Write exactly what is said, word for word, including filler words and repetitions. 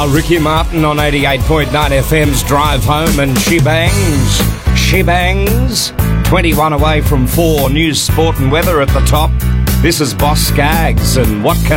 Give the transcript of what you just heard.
Uh, Ricky Martin on eighty-eight point nine F M's Drive Home, and she bangs, she bangs. twenty-one away from four. News, sport and weather at the top. This is Boss Skaggs, and what can